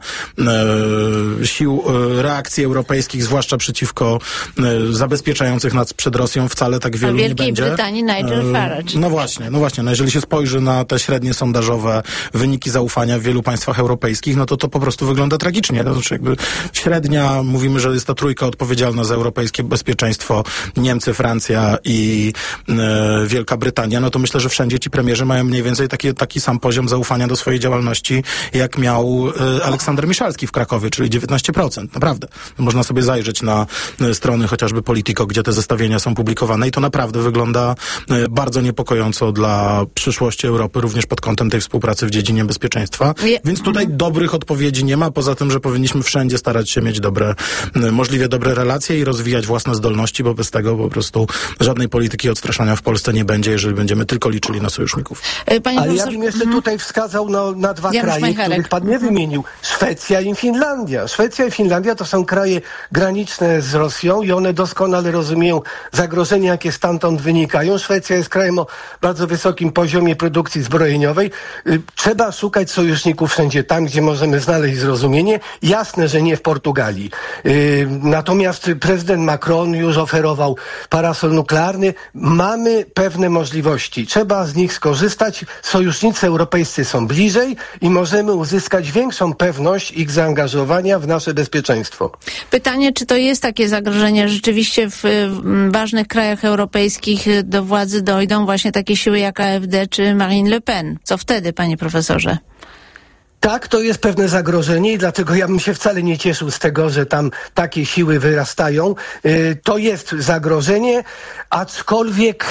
sił reakcji europejskich, zwłaszcza przeciwko zabezpieczających nas przed Rosją, wcale tak wielu nie będzie. W Wielkiej Brytanii Nigel Farage. No właśnie. Jeżeli się spojrzy na te średnie sondażowe wyniki zaufania w wielu państwach europejskich, to po prostu wygląda tragicznie. To znaczy średnia, mówimy, że jest ta trójka odpowiedzialna za europejskie bezpieczeństwo, Niemcy, Francja i Wielka Brytania, to myślę, że wszędzie ci premierzy mają mniej więcej taki sam poziom zaufania do swojej działalności, jak miał Aleksander Miszalski w Krakowie, czyli 19%. Naprawdę. Można sobie zajrzeć na strony chociażby Politico, gdzie te zestawienia są publikowane i to naprawdę wygląda bardzo niepokojąco dla przyszłości Europy, również pod kątem tej współpracy w dziedzinie bezpieczeństwa. Więc tutaj dobrych odpowiedzi nie ma, poza tym, że powinniśmy wszędzie starać się mieć możliwie dobre relacje i rozwijać własne zdolności, bo bez tego po prostu żadnej polityki odstraszania w Polsce nie będzie, jeżeli będziemy tylko liczyli na sojuszników. Ale ja bym jeszcze tutaj wskazał na dwa kraje, których pan nie wymienił. Szwecja i Finlandia. Szwecja i Finlandia to są kraje graniczne z Rosją i one doskonale rozumieją zagrożenia, jakie stamtąd wynikają. Szwecja jest krajem o bardzo wysokim poziomie produkcji zbrojeniowej. Trzeba szukać sojuszników wszędzie tam, gdzie możemy znaleźć zrozumienie. Jasne, że nie w Portugalii. Natomiast prezydent Macron już oferował parasol nuklearny. Mamy pewne możliwości. Trzeba z nich skorzystać. Sojusznicy europejscy są bliżej i możemy uzyskać większą pewność ich zaangażowania w nasze bezpieczeństwo. Pytanie, czy to jest takie zagrożenie? Rzeczywiście w ważnych krajach europejskich do władzy dojdą właśnie takie siły jak AfD czy Marine Le Pen. Co wtedy, panie profesorze? Tak, to jest pewne zagrożenie i dlatego ja bym się wcale nie cieszył z tego, że tam takie siły wyrastają. To jest zagrożenie, aczkolwiek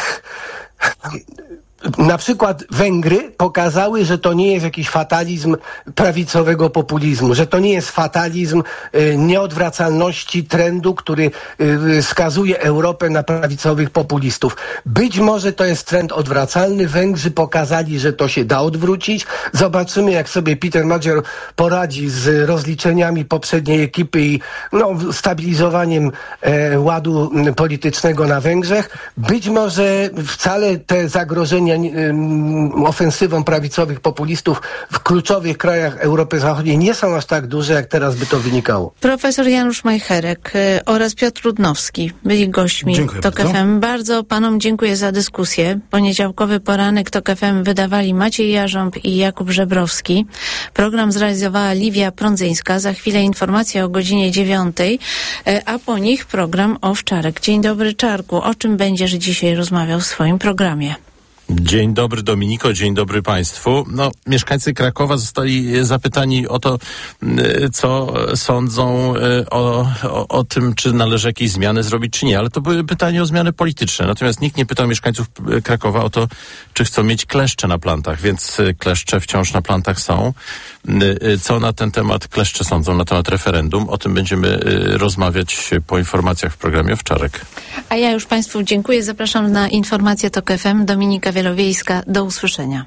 na przykład Węgry pokazały, że to nie jest jakiś fatalizm prawicowego populizmu, że to nie jest fatalizm nieodwracalności trendu, który skazuje Europę na prawicowych populistów. Być może to jest trend odwracalny. Węgrzy pokazali, że to się da odwrócić. Zobaczymy, jak sobie Peter Magyar poradzi z rozliczeniami poprzedniej ekipy i stabilizowaniem ładu politycznego na Węgrzech. Być może wcale te zagrożenia ofensywą prawicowych populistów w kluczowych krajach Europy Zachodniej nie są aż tak duże, jak teraz by to wynikało. Profesor Janusz Majcherek oraz Piotr Rudnowski byli gośćmi TOK FM. Bardzo panom dziękuję za dyskusję. Poniedziałkowy poranek TOK FM wydawali Maciej Jarząb i Jakub Żebrowski. Program zrealizowała Liwia Prądzyńska. Za chwilę informacje o godzinie 9, a po nich program Owczarek. Dzień dobry, Czarku. O czym będziesz dzisiaj rozmawiał w swoim programie? Dzień dobry, Dominiko, dzień dobry Państwu. Mieszkańcy Krakowa zostali zapytani o to, co sądzą o tym, czy należy jakieś zmiany zrobić, czy nie. Ale to były pytania o zmiany polityczne. Natomiast nikt nie pytał mieszkańców Krakowa o to, czy chcą mieć kleszcze na plantach, więc kleszcze wciąż na plantach są. Co na ten temat kleszcze sądzą, na temat referendum? O tym będziemy rozmawiać po informacjach w programie Owczarek. A ja już Państwu dziękuję. Zapraszam na informacje TOK FM. Dominika Wielowiejska. Do usłyszenia.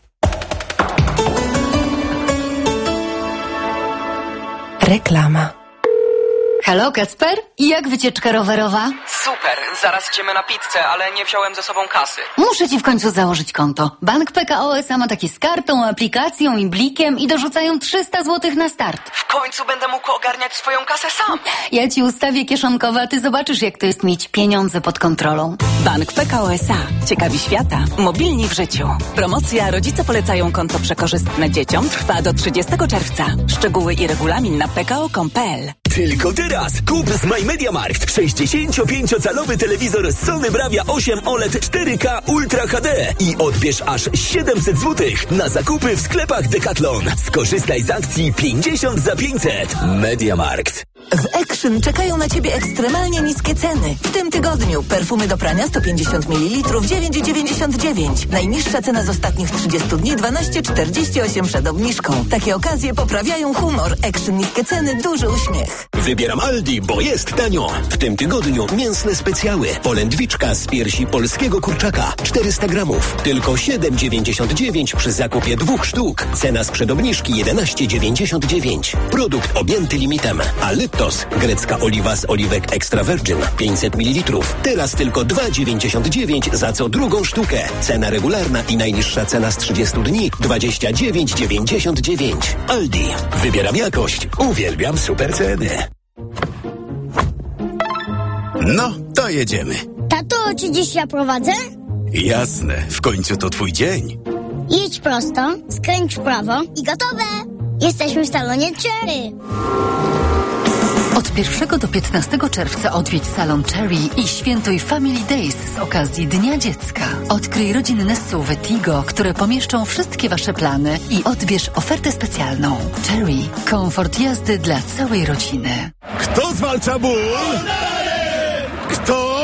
Reklama. Halo, Kacper? I jak wycieczka rowerowa? Super, zaraz idziemy na pizzę, ale nie wziąłem ze sobą kasy. Muszę ci w końcu założyć konto. Bank PKO SA ma takie z kartą, aplikacją i blikiem i dorzucają 300 zł na start. W końcu będę mógł ogarniać swoją kasę sam. Ja ci ustawię kieszonkowe, a ty zobaczysz, jak to jest mieć pieniądze pod kontrolą. Bank PKO SA. Ciekawi świata. Mobilni w życiu. Promocja Rodzice polecają konto przekorzystne dzieciom trwa do 30 czerwca. Szczegóły i regulamin na pko.com.pl. Tylko teraz kup z MyMediaMarkt 65-calowy telewizor Sony Bravia 8 OLED 4K Ultra HD i odbierz aż 700 zł na zakupy w sklepach Decathlon. Skorzystaj z akcji 50 za 500. MediaMarkt. W Action czekają na Ciebie ekstremalnie niskie ceny. W tym tygodniu perfumy do prania 150 ml 9,99. Najniższa cena z ostatnich 30 dni 12,48 przed obniżką. Takie okazje poprawiają humor. Action niskie ceny, duży uśmiech. Wybieram Aldi, bo jest tanio. W tym tygodniu mięsne specjały. Polędwiczka z piersi polskiego kurczaka. 400 gramów. Tylko 7,99 przy zakupie 2 sztuk. Cena sprzed obniżki 11,99. Produkt objęty limitem. A Lyptos, grecka oliwa z oliwek extra virgin. 500 ml. Teraz tylko 2,99 za co drugą sztukę. Cena regularna i najniższa cena z 30 dni 29,99. Aldi. Wybieram jakość. Uwielbiam super ceny. No, to jedziemy. Tato, czy dziś ja prowadzę? Jasne, w końcu to twój dzień. Jedź prosto, skręć w prawo i gotowe. Jesteśmy w salonie Cherry. Od 1 do 15 czerwca odwiedź salon Cherry i świętuj Family Days z okazji Dnia Dziecka. Odkryj rodzinne SUV-y Tigo, które pomieszczą wszystkie Wasze plany i odbierz ofertę specjalną. Cherry. Komfort jazdy dla całej rodziny. Kto zwalcza ból? Kto?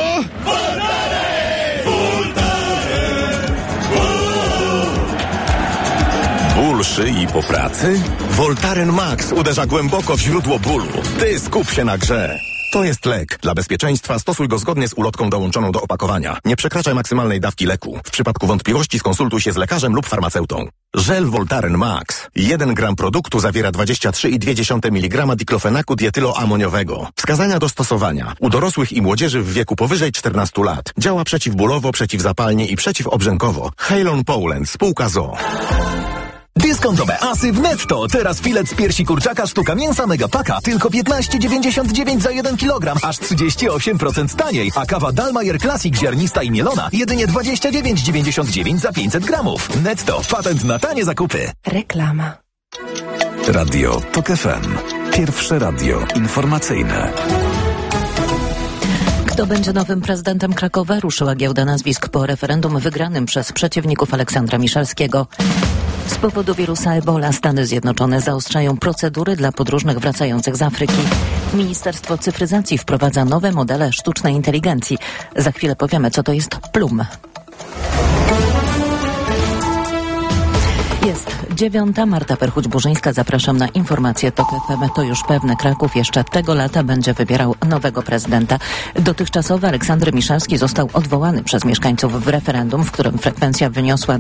Ból szyi po pracy? Voltaren Max uderza głęboko w źródło bólu. Ty skup się na grze. To jest lek. Dla bezpieczeństwa stosuj go zgodnie z ulotką dołączoną do opakowania. Nie przekraczaj maksymalnej dawki leku. W przypadku wątpliwości skonsultuj się z lekarzem lub farmaceutą. Żel Voltaren Max. 1 gram produktu zawiera 23,2 mg diklofenaku dietyloamoniowego. Wskazania do stosowania. U dorosłych i młodzieży w wieku powyżej 14 lat. Działa przeciwbólowo, przeciwzapalnie i przeciwobrzękowo. Halon Poland. Spółka ZOO. Dyskontowe asy w Netto. Teraz filet z piersi kurczaka sztuka mięsa Megapaka tylko 15,99 za 1 kg, aż 38% taniej. A kawa Dalmayer Classic ziarnista i mielona jedynie 29,99 za 500 gramów. Netto. Patent na tanie zakupy. Reklama. Radio TOK FM. Pierwsze radio informacyjne. Kto będzie nowym prezydentem Krakowa? Ruszyła giełda nazwisk po referendum wygranym przez przeciwników Aleksandra Miszalskiego. Z powodu wirusa Ebola Stany Zjednoczone zaostrzają procedury dla podróżnych wracających z Afryki. Ministerstwo Cyfryzacji wprowadza nowe modele sztucznej inteligencji. Za chwilę powiemy, co to jest Plum. Jest 9. Marta Perchuć-Burzyńska. Zapraszam na informacje TOK FM. To już pewne. Kraków jeszcze tego lata będzie wybierał nowego prezydenta. Dotychczasowy Aleksander Miszalski został odwołany przez mieszkańców w referendum, w którym frekwencja wyniosła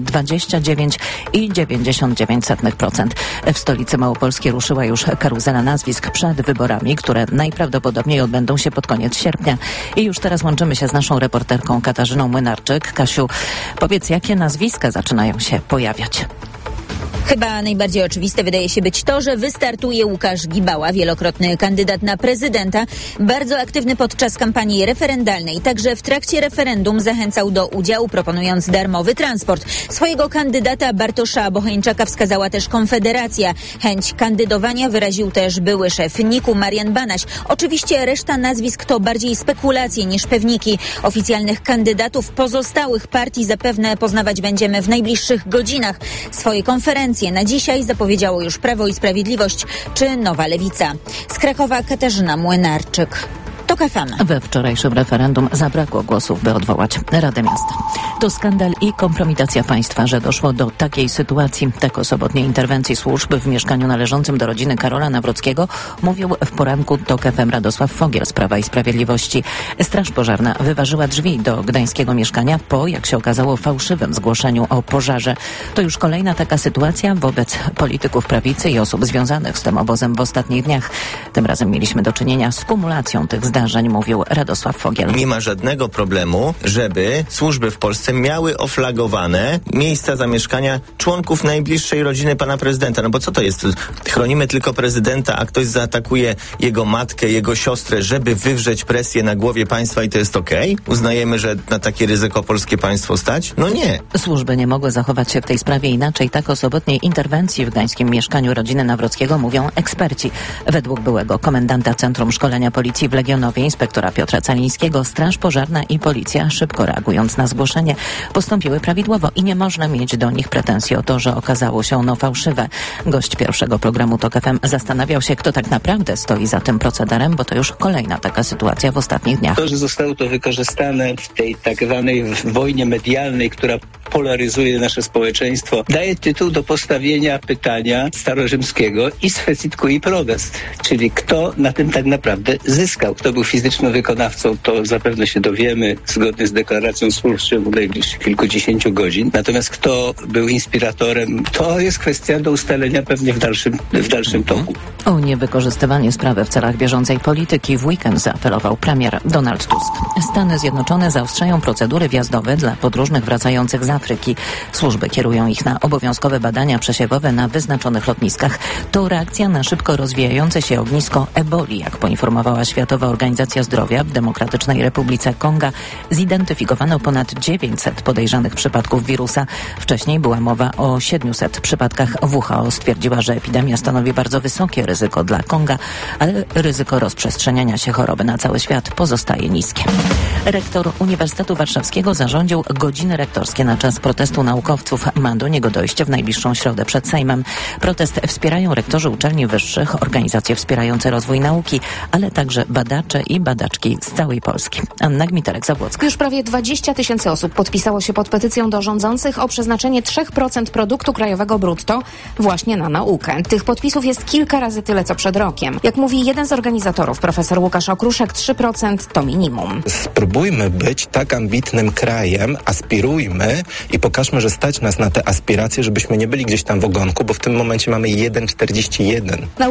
29,99%. W stolicy Małopolskiej ruszyła już karuzela nazwisk przed wyborami, które najprawdopodobniej odbędą się pod koniec sierpnia. I już teraz łączymy się z naszą reporterką Katarzyną Młynarczyk. Kasiu, powiedz, jakie nazwiska zaczynają się pojawiać? Chyba najbardziej oczywiste wydaje się być to, że wystartuje Łukasz Gibała, wielokrotny kandydat na prezydenta, bardzo aktywny podczas kampanii referendalnej. Także w trakcie referendum zachęcał do udziału, proponując darmowy transport. Swojego kandydata Bartosza Bocheńczaka wskazała też Konfederacja. Chęć kandydowania wyraził też były szef NIK-u Marian Banaś. Oczywiście reszta nazwisk to bardziej spekulacje niż pewniki. Oficjalnych kandydatów pozostałych partii zapewne poznawać będziemy w najbliższych godzinach. Swoje konferencje na dzisiaj zapowiedziało już Prawo i Sprawiedliwość czy Nowa Lewica. Z Krakowa Katarzyna Młynarczyk. TOK FM. We wczorajszym referendum zabrakło głosów, by odwołać Radę Miasta. To skandal i kompromitacja państwa, że doszło do takiej sytuacji. Tak o sobotniej interwencji służb w mieszkaniu należącym do rodziny Karola Nawrockiego mówił w poranku TOK FM Radosław Fogiel z Prawa i Sprawiedliwości. Straż pożarna wyważyła drzwi do gdańskiego mieszkania po, jak się okazało, fałszywym zgłoszeniu o pożarze. To już kolejna taka sytuacja wobec polityków prawicy i osób związanych z tym obozem w ostatnich dniach. Tym razem mieliśmy do czynienia z kumulacją tych zdarzeń, mówił Radosław Fogiel. Nie ma żadnego problemu, żeby służby w Polsce miały oflagowane miejsca zamieszkania członków najbliższej rodziny pana prezydenta. No bo co to jest? Chronimy tylko prezydenta, a ktoś zaatakuje jego matkę, jego siostrę, żeby wywrzeć presję na głowie państwa i to jest okej? Uznajemy, że na takie ryzyko polskie państwo stać? No nie. Służby nie mogły zachować się w tej sprawie inaczej. Tak o sobotniej interwencji w gdańskim mieszkaniu rodziny Nawrockiego mówią eksperci. Według byłego komendanta Centrum Szkolenia Policji w Legionowie, inspektora Piotra Calińskiego, Straż Pożarna i Policja, szybko reagując na zgłoszenie, postąpiły prawidłowo i nie można mieć do nich pretensji o to, że okazało się ono fałszywe. Gość pierwszego programu TOK FM zastanawiał się, kto tak naprawdę stoi za tym procederem, bo to już kolejna taka sytuacja w ostatnich dniach. To, że zostało to wykorzystane w tej tak zwanej wojnie medialnej, która polaryzuje nasze społeczeństwo, daje tytuł do postawienia pytania starorzymskiego is fecit cui prodest, czyli kto na tym tak naprawdę zyskał. Kto był fizycznym wykonawcą, to zapewne się dowiemy zgodnie z deklaracją służb w ciągu najbliższych kilkudziesięciu godzin. Natomiast kto był inspiratorem, to jest kwestia do ustalenia pewnie w dalszym toku. O niewykorzystywanie sprawy w celach bieżącej polityki w weekend zaapelował premier Donald Tusk. Stany Zjednoczone zaostrzają procedury wjazdowe dla podróżnych wracających z Afryki. Służby kierują ich na obowiązkowe badania przesiewowe na wyznaczonych lotniskach. To reakcja na szybko rozwijające się ognisko eboli, jak poinformowała Światowa Organizacja Zdrowia. W Demokratycznej Republice Konga zidentyfikowano ponad 900 podejrzanych przypadków wirusa. Wcześniej była mowa o 700 przypadkach. WHO stwierdziła, że epidemia stanowi bardzo wysokie ryzyko dla Konga, ale ryzyko rozprzestrzeniania się choroby na cały świat pozostaje niskie. Rektor Uniwersytetu Warszawskiego zarządził godziny rektorskie na czas protestu naukowców. Ma do niego dojść w najbliższą środę przed Sejmem. Protest wspierają rektorzy uczelni wyższych, organizacje wspierające rozwój nauki, ale także badacze i badaczki z całej Polski. Anna Gmiterek-Zabłocka. Już prawie 20 000 osób podpisało się pod petycją do rządzących o przeznaczenie 3% produktu krajowego brutto właśnie na naukę. Tych podpisów jest kilka razy tyle, co przed rokiem. Jak mówi jeden z organizatorów, profesor Łukasz Okruszek, 3% to minimum. Spróbujmy być tak ambitnym krajem, aspirujmy i pokażmy, że stać nas na te aspiracje, żebyśmy nie byli gdzieś tam w ogonku, bo w tym momencie mamy 1,41.